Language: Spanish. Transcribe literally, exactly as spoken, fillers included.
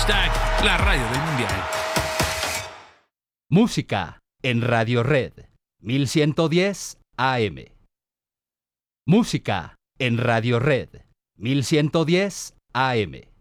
Hashtag la radio del mundial. Música en Radio Red mil ciento diez A M. Música en Radio Red mil ciento diez A M.